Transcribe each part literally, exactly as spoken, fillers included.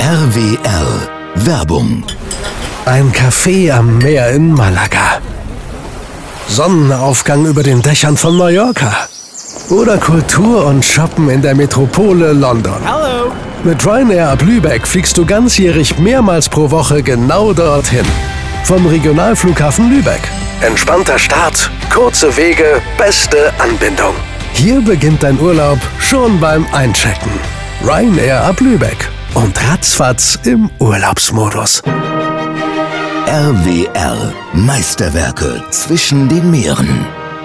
R W L Werbung. Ein Café am Meer in Malaga. Sonnenaufgang über den Dächern von Mallorca. Oder Kultur und Shoppen in der Metropole London. Hallo. Mit Ryanair ab Lübeck fliegst du ganzjährig mehrmals pro Woche genau dorthin. Vom Regionalflughafen Lübeck. Entspannter Start, kurze Wege, beste Anbindung. Hier beginnt dein Urlaub schon beim Einchecken. Ryanair ab Lübeck und ratzfatz im Urlaubsmodus. R W L Meisterwerke zwischen den Meeren.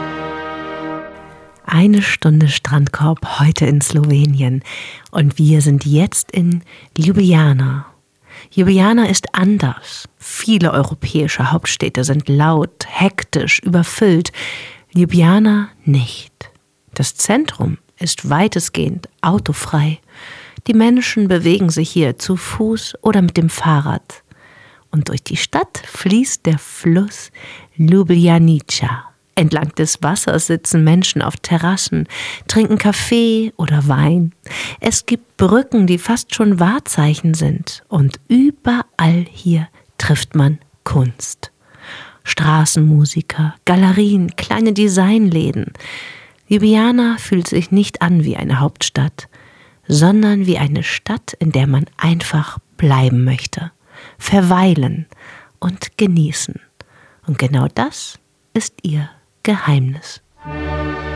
Eine Stunde Strandkorb heute in Slowenien und wir sind jetzt in Ljubljana. Ljubljana ist anders. Viele europäische Hauptstädte sind laut, hektisch, überfüllt. Ljubljana nicht. Das Zentrum ist weitestgehend autofrei. Die Menschen bewegen sich hier zu Fuß oder mit dem Fahrrad. Und durch die Stadt fließt der Fluss Ljubljanica. Entlang des Wassers sitzen Menschen auf Terrassen, trinken Kaffee oder Wein. Es gibt Brücken, die fast schon Wahrzeichen sind. Und überall hier trifft man Kunst. Straßenmusiker, Galerien, kleine Designläden. Ljubljana fühlt sich nicht an wie eine Hauptstadt, sondern wie eine Stadt, in der man einfach bleiben möchte, verweilen und genießen. Und genau das ist ihr Geheimnis.